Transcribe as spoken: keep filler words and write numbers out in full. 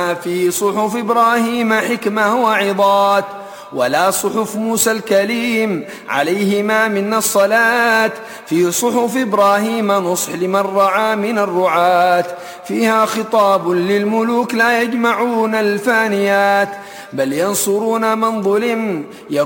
ما في صحف إبراهيم حكمة وعظات، ولا صحف موسى الكليم عليهما منا الصلاة. في صحف إبراهيم نصح لمن رعى من الرعاة، فيها خطاب للملوك لا يجمعون الفانيات، بل ينصرون من ظلم.